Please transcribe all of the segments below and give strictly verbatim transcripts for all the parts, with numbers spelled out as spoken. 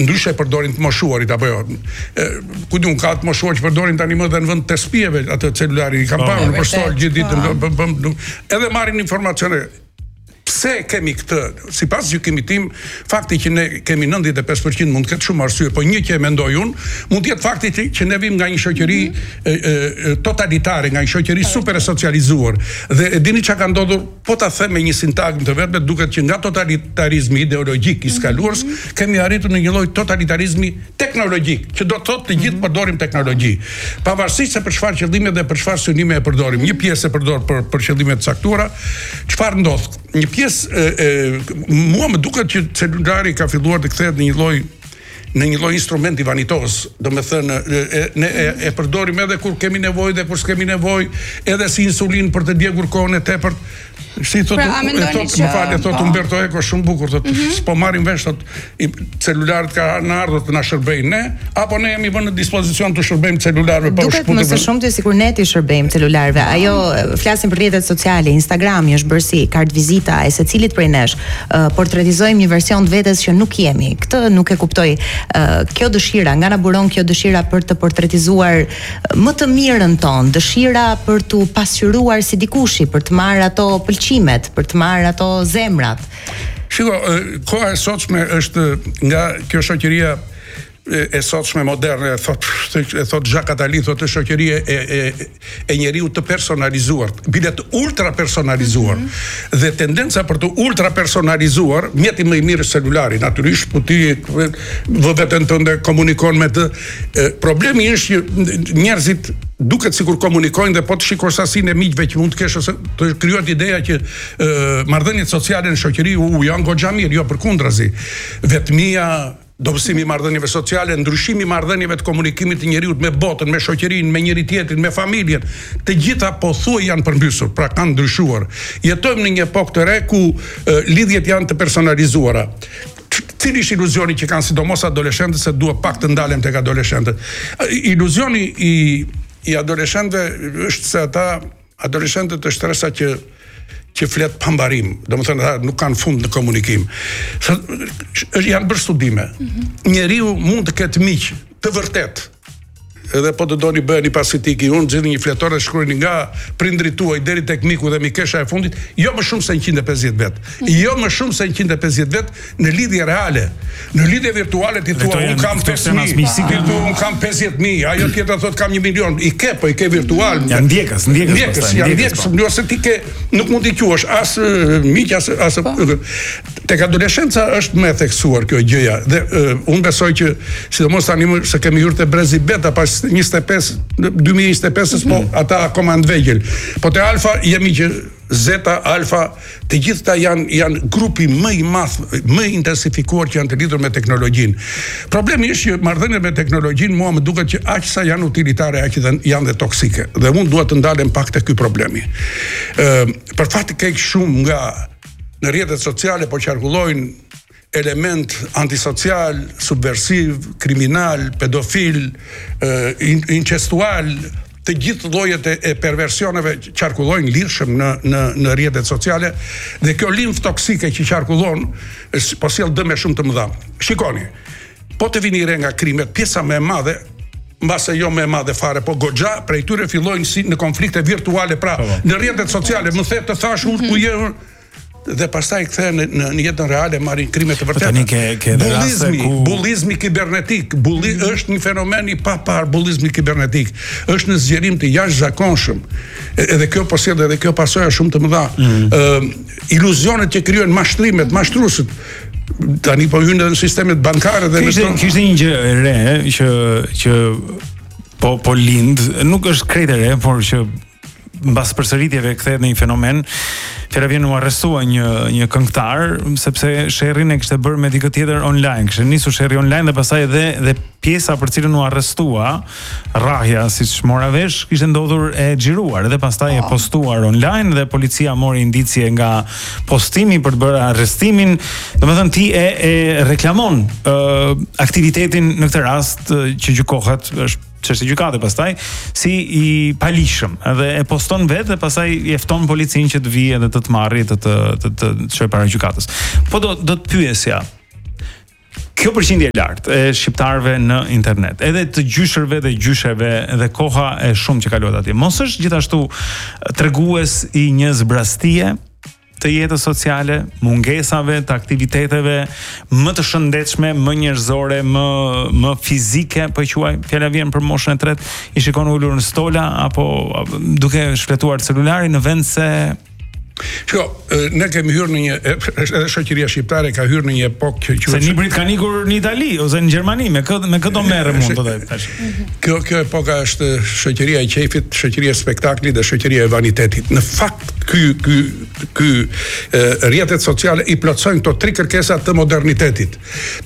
ndryshe përdorin të moshuarit apo jo. Ku diun ka të moshuar që përdorin tani më dhe në vend të spijeve atë celularin, i kanë parë në përstol gjithë ditën, edhe marrin informacione. Pse kemi këtë? Sipas gjykimit tim, fakti që ne kemi nëntëdhjetë e pesë përqind mund të ketë shumë arsye, po një që e mendoj unë, mund të jetë fakti që, që ne vim nga një shoqëri mm-hmm. e, e, totalitare, nga një shoqëri super e socializuar. Dhe e dini çka ka ndodhur, po ta them me një sintagmë të vetme, duket që nga totalitarizmi ideologjik i skaluars, mm-hmm. kemi arritur në një lloj totalitarizmi teknologjik, që do të thotë të gjithë përdorim teknologji. Pavarësisht se për çfarë qëllime dhe për çfarë synime e përdorim. Një pjesë e përdor për për qëllime të caktuara, çfarë ndodh? Një pjesë e, e, mua më duket që celulari ka filluar të kthehet në një lloj në një lloj instrumenti vanitos, do me thënë e, ne e, e përdorim edhe kur kemi nevojë dhe kur s'kemi nevojë, edhe si insulin për të djegur kohën e tepërt. Si thotë, pra, e thotë, më falë, thotë Umberto Eco shumë bukur, thotë, mm-hmm. s'po marrim vesh, thotë, celularët ka në ardhur të na shërbejnë ne, apo ne jemi vënë në dispozicion të shërbejmë celularëve pa u shputur. Duket më së shumti sikur ne ti shërbejmë celularëve. Ajo flasim për rrjetet sociale, Instagrami është bërë si kartë vizita e secilit prej nesh. Uh, portretizojmë një version të vetes që nuk jemi. Këtë nuk e kuptoj. Uh, kjo dëshira, nga na buron kjo dëshira për të portretizuar më të mirën tonë, dëshira për të pasqyruar si dikushi, për të marrë ato pëlqimet, për të marrë ato zemrat. Shiko, koha e sotshme është nga kjo shoqëria e sotshme moderne, e thot e thot Jacques Attali, thotë shoqëria e e e njeriu të personalizuar, bile të ultra personalizuar. Mm-hmm. Dhe tendenca për të ultra personalizuar, mjeti më i mirë është celulari, natyrisht, po ti vë veten tënde komunikon me të. E, problemi është që njerëzit duket sikur komunikojnë dhe po të shikosh sasinë e miqve që mund të kesh ose të krijohet ideja që e, marrëdhëniet sociale në shoqëri u janë goxha mirë, jo përkundrazi. Vetmia, dobësimi i marrëdhënieve sociale, ndryshimi i marrëdhënieve të komunikimit të njeriu me botën, me shoqërinë, me njëri tjetrin, me familjen, të gjitha pothuaj janë përmbysur, pra kanë ndryshuar. Jetojmë në një epokë të re ku e, lidhjet janë të personalizuara. Cili është iluzioni që kanë sidomos adoleshentët, se duhet pak të ndalem tek adoleshentët. Iluzioni i i adoleshentëve është se ata adoleshentët është rresa që që flet pa mbarim, domethënë ata nuk kanë fund në komunikim. Janë bërë studime. Mm-hmm. Njeriu mund të ketë miq të vërtet. Edhe po të doni bëheni pasfitiki, unë gjithë një fletor dhe shkruajni nga prindrit tuaj deri tek miku dhe mikesha e fundit, jo më shumë se njëqind e pesëdhjetë vet. Jo më shumë se njëqind e pesëdhjetë vet në lidhje reale. Në lidhje virtuale ti thua unë kam pesë mijë, ti thua unë kam pesëdhjetë mijë, ajo tjetra thotë kam një milion. I ke, po i ke virtual. Janë ndjekës, ndjekës. Ndjekës, janë ndjekës, ose ti ke nuk mund t'i quash as miq as as tek adoleshenca është më e theksuar kjo gjëja. Dhe uh, unë besoj që sidomos tani më se kemi hyrë te brezi beta pas njëzet e pesë, dy mijë e njëzet e pesë, po ata akoma në vegjël. Po te alfa jemi që Zeta, Alfa, të gjithë ta janë janë grupi më i madh, më i intensifikuar që janë të lidhur me teknologjinë. Problemi është që marrëdhëniet me teknologjinë mua më duket që aq sa janë utilitare, aq janë dhe toksike. Dhe unë dua të ndalem pak te ky problemi. Ë, për fat të keq shumë nga në rrjetet sociale po qarkullojnë element antisocial, subversiv, kriminal, pedofil, uh, incestual, të gjithë llojet e, e perversioneve qarkullojnë lirshëm në në në rrjetet sociale dhe kjo limf toksike që qarkullon po sjell dëme shumë të mëdha. Shikoni, po të vini re nga krimet, pjesa më e madhe mbase jo më e madhe fare, po goxha prej tyre fillojnë si në konflikte virtuale, pra në rrjetet sociale, më the të thash unë ku je dhe pastaj kthehen në, në, në jetën reale marrin krime të vërteta. Tani ke ke bullizmi, ku... bullizmi kibernetik, bulli mm. është një fenomen i papar, bullizmi kibernetik. Është në zgjerim të jashtëzakonshëm. Edhe kjo po sjell edhe kjo pasoja shumë të mëdha. Mm. Uh, iluzionet që krijojnë mashtrimet, mashtruesit. Tani po hyn në sistemet bankare dhe kishte, në kishte një gjë e re që që po po lind, nuk është krejt e re, por që mbas përsëritjeve kthehet në një fenomen. Fjera vjen u arrestua një një këngëtar sepse sherrin e kishte bërë me dikë tjetër online. Kishte nisur sherri online dhe pastaj edhe dhe pjesa për cilën u arrestua, rrahja siç mora vesh, kishte ndodhur e xhiruar dhe pastaj e postuar online dhe policia mori indicie nga postimi për të bërë arrestimin. Domethënë ti e, e reklamon uh, aktivitetin në këtë rast uh, që gjykohet është çështje gjykate pastaj si i palishëm, edhe e poston vetë dhe pastaj i fton policinë që të vijë edhe të të marrë të të të të çojë para gjykatës. Po do do të pyesja. kjo përqindje e lartë e shqiptarëve në internet, edhe të gjyshërve dhe gjysheve dhe koha e shumë që kalohet atje, mos është gjithashtu tregues i një zbrastie të jetës sociale, mungesave të aktiviteteve më të shëndetshme, më njerëzore, më më fizike, po e quaj, fjala vjen për moshën e tretë, i shikon ulur në stola apo duke shfletuar celularin në vend se Shko, ne kemi hyrë në një, edhe shoqëria shqiptare ka hyrë në një epokë që se librit kanë ikur në Itali ose në Gjermani, me këtë me këto merre mund të thëj. Kjo kjo epoka është shoqëria e qefit, shoqëria e spektaklit dhe shoqëria e vanitetit. Në fakt ky ky ky rrjetet sociale i plotësojnë këto tri kërkesa të modernitetit.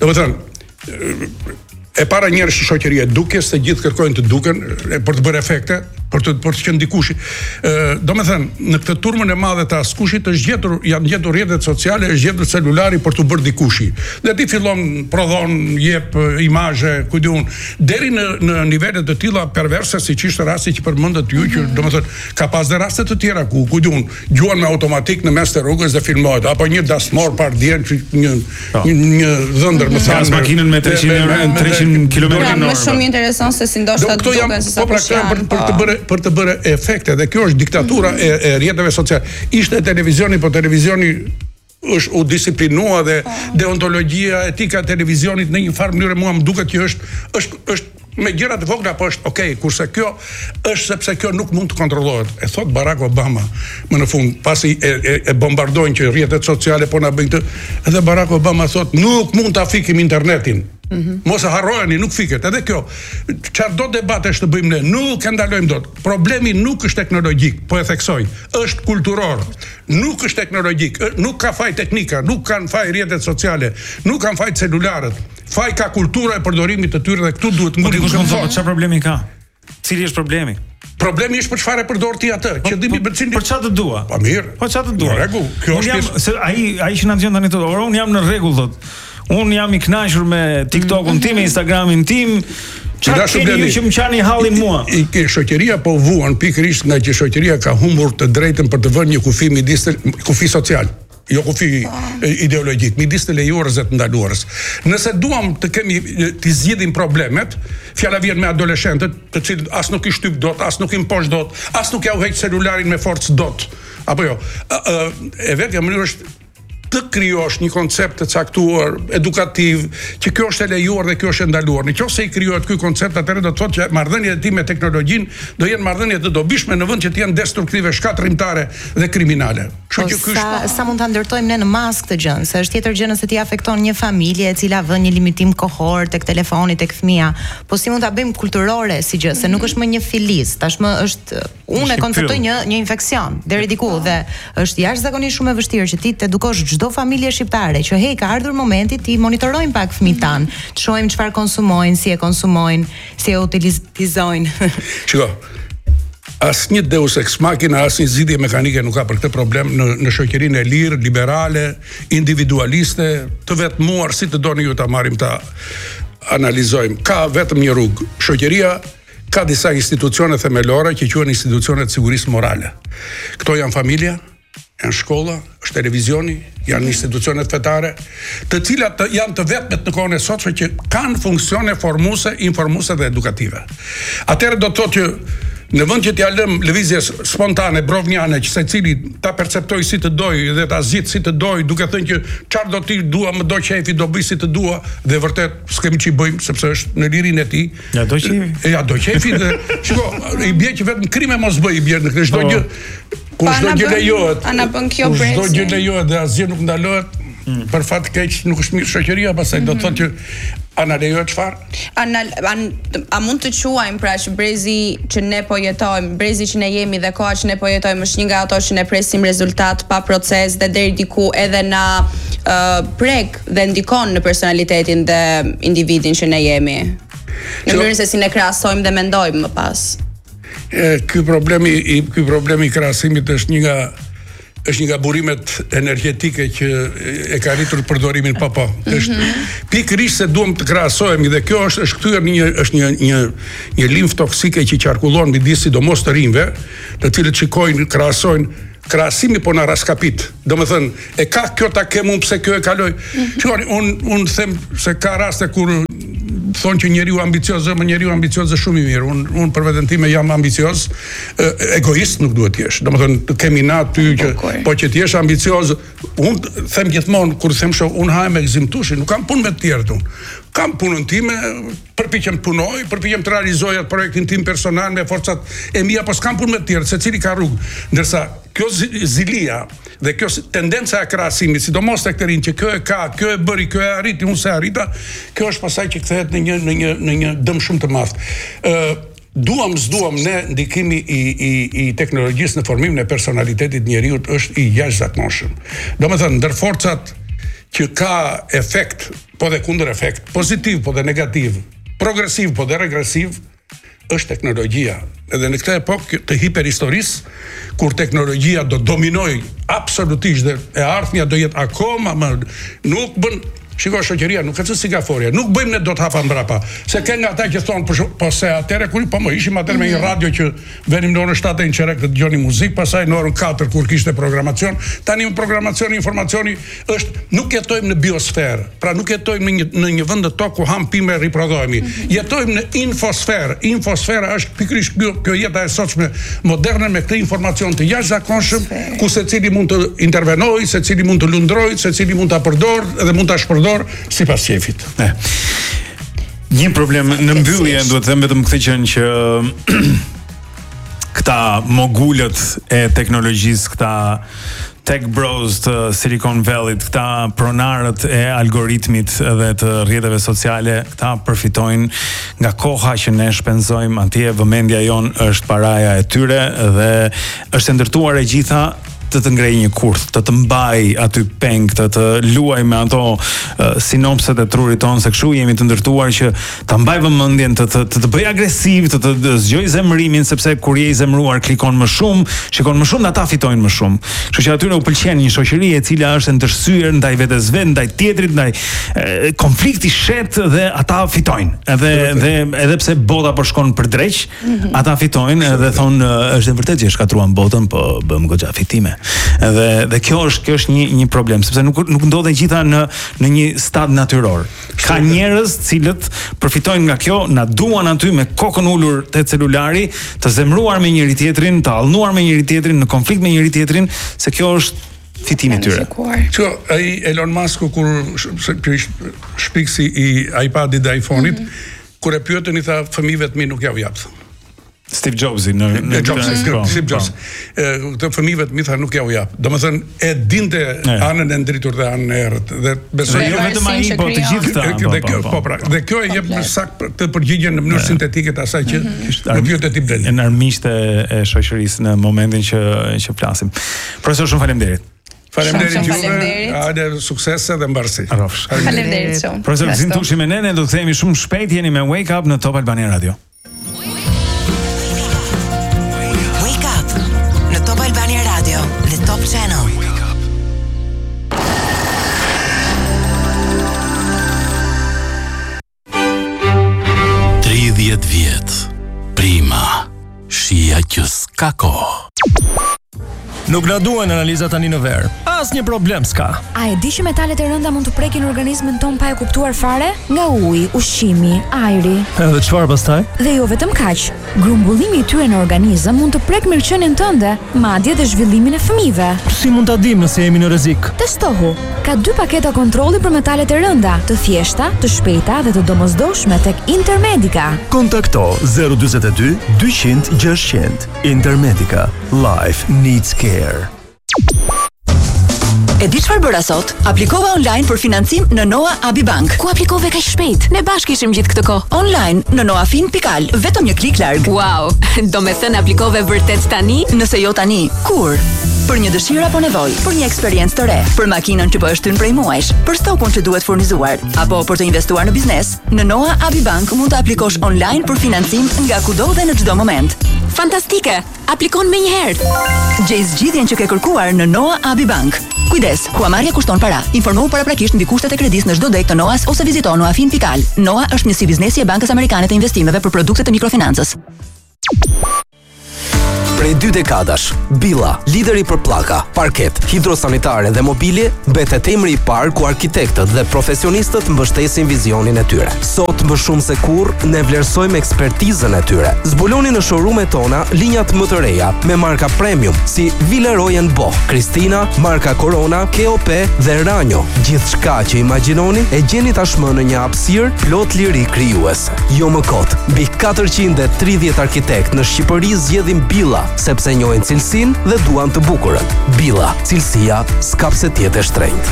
Domethënë, e para njerëz që shoqëria dukes, se gjithë kërkojnë të duken për të bërë efekte, për të për të qenë dikush. Ë, domethënë, në këtë turmën e madhe të askushit është gjetur, janë gjetur rrjetet sociale, është gjetur celulari për të bërë dikushi. Dhe ti fillon prodhon, jep imazhe, ku diun, deri në në nivele të tilla perverse, siç ishte rasti që përmendët ju, që domethënë ka pas dhe raste të tjera ku ku diun, gjuan me automatik në mes të rrugës dhe filmohet, apo një dasmor par dien një një një dhëndër më thanë makinën me treqind kilometra në orë. Më shumë intereson se si ndoshta duken se sa po për të bërë për të bërë efekte, dhe kjo është diktatura e, e rrjeteve sociale. Ishte televizioni, po televizioni është u disiplinua dhe deontologjia, etika e televizionit në një farë mënyrë mua më duket që është është është me gjëra të vogla, po është okay, kurse kjo është sepse kjo nuk mund të kontrollohet. E thot Barack Obama më në fund, pasi e, e, e bombardojnë që rrjetet sociale po na bëjnë këtë, edhe Barack Obama thot nuk mund ta fikim internetin. Mm-hmm. Mos e harrojeni, nuk fiket. Edhe kjo, çfarë do debatesh të bëjmë ne, nuk e ndalojmë dot. Problemi nuk është teknologjik, po e theksoj, është kulturor. Nuk është teknologjik, nuk ka faj teknika, nuk kanë faj rrjetet sociale, nuk kanë faj celularët. Faj ka kultura e përdorimit të tyre dhe këtu duhet ngulim këmbë. Po çfarë problemi ka? Cili është problemi? Problemi është për çfarë e përdor ti atë. Qëllimi bërcin. Për çfarë të dua? Po mirë. Po çfarë të dua? Në rregull, kjo është pjesë. Se ai ai që na dëgjon tani thotë, "Ora, un jam në rregull," thotë. Un jam i kënaqur me TikTokun tim, me Instagramin tim. Çfarë keni ju që më qani hallin mua? I ke shoqëria po vuan pikërisht nga që shoqëria ka humbur të drejtën për të vënë një kufi midis kufi social. Jo kufi ideologjik, midis të lejuarës dhe të ndaluarës. Nëse duam të kemi të zgjidhim problemet, fjala vjen me adoleshentët, të cilët as nuk i shtyp dot, as nuk i mposh dot, as nuk ja u heq celularin me forcë dot. Apo jo. E vetja mënyrë është të krijosh një koncept të caktuar, edukativ, që kjo është e lejuar dhe kjo është e ndaluar. Nëse i krijohet ky koncept, atëherë do të thotë që marrëdhëniet e tij me teknologjinë do jenë marrëdhënie të dobishme në vend që të jenë destruktive, shkatërrimtare dhe kriminale. Kështu që ky sa sa mund ta ndërtojmë ne në mas këtë gjë, se është tjetër gjë nëse ti afekton një familje e cila vën një limitim kohor tek telefoni, tek fëmia, po si mund ta bëjmë kulturore si gjë, se nuk është më një filiz, tashmë është unë e konceptoj një një infeksion deri diku dhe është jashtëzakonisht shumë e vështirë që ti të edukosh çdo familje shqiptare që hey, ka ardhur momenti ti monitorojmë pak fëmijët tan, të shohim çfarë konsumojnë, si e konsumojnë, si e utilizojnë. Shiko, asnjë deus ex machina, asnjë zgjidhje mekanike nuk ka për këtë problem në në shoqërinë e lirë, liberale, individualiste, të vetmuar, si të doni ju ta marrim ta analizojmë. Ka vetëm një rrugë. Shoqëria ka disa institucione themelore që quhen institucione të sigurisë morale. Këto janë familja, janë shkolla, është televizioni, janë institucionet fetare, të cilat të, janë të vetmet në kohën e sotshme që kanë funksione formuese, informuese dhe edukative. Atëherë do të thotë që në vend që t'ja lëm lëvizjes spontane, brovniane, që secili ta perceptoj si të doj dhe ta zgjidh si të doj, duke thënë që çfarë do ti dua, më do qefi, do bëj si të dua, dhe vërtet s'kemi ç'i bëjmë sepse është në lirinë e tij. Ja do qefi. Ja do qefi dhe shiko, i bie që vetëm krime mos bëj i bie në këtë çdo gjë. Kur çdo gjë lejohet. Ana bën kjo brezi. Çdo gjë lejohet dhe asgjë nuk ndalohet. Për fat keq nuk është mirë shoqëria, pastaj do të thotë që ana lejohet çfarë? Ana an, a mund të quajmë pra që brezi që ne po jetojmë, brezi që ne jemi dhe koha që ne po jetojmë është një nga ato që ne presim rezultat pa proces dhe deri diku edhe na uh, prek dhe ndikon në personalitetin dhe individin që ne jemi. Në mënyrën se si ne krahasojmë dhe mendojmë më pas. E, ky problemi i ky problemi i krahasimit është një nga është një nga burimet energjetike që e ka rritur përdorimin pa pa. Është mm-hmm. pikërisht se duam të krahasohemi dhe kjo është është kthyer në një është një një një limf toksike që qarkullon midis sidomos të rinjve, të cilët shikojnë, krahasojnë krahasimi po na raskapit. Domethënë, e ka kjo ta kem unë pse kjo e kaloj. Shikoni, un un them se ka raste kur thonë që njeriu ambicioz, më njeriu ambicioz është shumë i mirë. Un un për veten time jam ambicioz, egoist nuk duhet të jesh. Domethënë, kemi na ty që po që të jesh ambicioz, un them gjithmonë kur them shoh un ha me gzim tushi, nuk kam punë me të tjerët un. Kam punën time, përpiqem të punoj, përpiqem të realizoj atë projektin tim personal me forcat e mia, po s'kam punë me të tjerët, secili ka rrugë. Ndërsa kjo zilia dhe kjo tendenca e krahasimit, sidomos tek të rinj që kjo e ka, kjo e bëri, kjo e arriti, unë se arrita, kjo është pasaj që kthehet në një në një në një dëm shumë të madh. Ë duam s'duam ne ndikimi i i i teknologjisë në formimin e personalitetit të njeriu është i jashtëzakonshëm. Domethënë ndër forcat që ka efekt, po dhe kundër efekt, pozitiv po dhe negativ, progresiv po dhe regresiv, është teknologjia. Edhe në këtë epokë të hiperhistorisë, kur teknologjia do dominoj absolutisht dhe e ardhmja do jetë akoma më nuk bën. Shiko, shoqëria nuk është si gaforja, nuk bëjmë ne do të hapa mbrapa. Se ka nga ata që thonë po, po se atëre kur po më ishim atëre me një radio që venim në orën shtatë në çerek të dëgjoni muzikë, pastaj në orën katër kur kishte programacion, tani programacioni, informacioni është nuk jetojmë në biosferë. Pra nuk jetojmë në një në një vend të tokë ku ham pimë riprodhohemi. Jetojmë në infosferë. Infosfera është pikërisht kjo, kjo jeta e sotshme moderne me këtë informacion të jashtëzakonshëm ku secili mund të intervenojë, secili mund të lundrojë, secili mund ta përdorë dhe mund ta shpërdorë si pas qefit. Eh. Një problem në mbyllje duhet të them vetëm këtë qenë që këta mogulët e teknologjisë, këta tech bros të Silicon Valley, këta pronarët e algoritmit dhe të rrjeteve sociale, këta përfitojnë nga koha që ne shpenzojmë atje, vëmendja jon është paraja e tyre dhe është e ndërtuar e gjitha të të ngrej një kurth, të të mbaj aty peng, të të luaj me ato uh, sinopset e trurit tonë, se kështu jemi të ndërtuar që të mbaj vëmendjen, të të, të, të bëj agresiv, të të, të zgjoj zemërimin, sepse kur je i zemëruar klikon më shumë, shikon më shumë dhe ata fitojnë më shumë. Kështu që atyre u pëlqen një shoqëri e cila është ndërsyer ndaj vetes vet, ndaj tjetrit, ndaj e, konflikti shet dhe ata fitojnë. Edhe dhe edhe pse bota po shkon për dreq, mm-hmm. ata fitojnë edhe thonë është e vërtetë që shkatruan botën, po bëm goxha fitime. Dhe dhe kjo është kjo është një një problem, sepse nuk nuk ndodhen gjitha në në një stad natyror. Ka njerëz cilët përfitojnë nga kjo, na duan aty me kokën ulur te celulari, të zemruar me njëri tjetrin, të allnuar me njëri tjetrin, në konflikt me njëri tjetrin, se kjo është fitimi i tyre. Ço ai Elon Musk kur shpiksi i iPadit dhe iPhone-it, mm-hmm. kur e pyetën i tha fëmijëve të mi nuk ja u jap. Steve Jobs në në Jobs, Steve Jobs. Këto fëmijëve të mi tha nuk ja u jap. Domethënë e dinte anën e ndritur dhe anën e errët dhe besoj jo vetëm ai, po të gjithë këta. Dhe kjo po pra, dhe kjo e jep në sakt të përgjigjen në mënyrë sintetike të asaj që në vjet e tip del. Në armiqtë e shoqërisë në momentin që që flasim. Profesor, shumë faleminderit. Faleminderit juve, hajde suksese dhe mbarësi. Faleminderit shumë. Profesor Zintushi me ne, ne do të kthehemi shumë shpejt, jeni me Wake Up në Top Albania Radio. Channel. tridhjetë vjet. Prima. Shija që s'ka kohë. Nuk na duan analizat tani në verë. Asnjë problem s'ka. A e di që metalet e rënda mund të prekin organizmin ton pa e kuptuar fare? Nga uji, ushqimi, ajri. Edhe çfarë pastaj? Dhe jo vetëm kaq. Grumbullimi i tyre në organizëm mund të prek mirëqenien tënde, madje dhe zhvillimin e fëmijëve. Si mund ta dim nëse jemi në rrezik? Testohu. Ka dy paketa kontrolli për metalet e rënda, të thjeshta, të shpejta dhe të domosdoshme tek Intermedica. Kontakto zero dy dy dyqind gjashtëqind. Intermedica. Life needs care. E di çfarë bëra sot? Aplikova online për financim në Noa Abibank. Ku aplikove kaq shpejt? Ne bashkë ishim gjithë këtë kohë. Online në noafin pikë al, vetëm një klik larg. Wow, do me thënë aplikove vërtet tani? Nëse jo tani, kur? Për një dëshirë apo nevojë, për një eksperiencë të re, për makinën që po është hyrë prej muajsh, për stokun që duhet furnizuar, apo për të investuar në biznes, në Noa Abibank mund të aplikosh online për financim nga kudo dhe në çdo moment. Fantastike! Aplikon menjëherë. Gjej zgjidhjen që ke kërkuar në Noa Abibank. Kujdes, huamarrja kushton para. Informohu paraprakisht mbi kushtet e kredisë në çdo deg të Noas ose vizito noafin pikë al. Noa është njësi biznesi e Bankës Amerikane të Investimeve për produkte të mikrofinancës. Prej dy dekadash, Billa, lideri për pllaka, parket, hidrosanitare dhe mobilje, betet emri i parë ku arkitektët dhe profesionistët mbështesin vizionin e tyre. Sot më shumë se kurrë, ne vlerësojmë ekspertizën e tyre. Zbuloni në showroom-et tona linjat më të reja me marka premium si Villeroy and Boch, Cristina, marka Corona, K O P dhe Ranjo. Gjithçka që imagjinoni e gjeni tashmë në një hapësirë plot liri krijuese. Jo më kot, mbi katërqind e tridhjetë arkitekt në Shqipëri zgjedhin Billa, sepse njohin cilësinë dhe duan të bukurën. Billa, cilësia s'ka pse të jetë e shtrenjtë.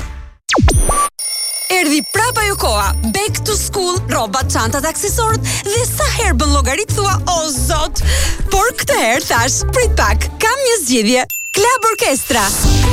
Erdhi prapa ajo koha, back to school, rrobat, çantat, aksesorët dhe sa herë bën llogarit thua, o zot. Por këtë herë thash, prit pak, kam një zgjidhje. Club Orkestra.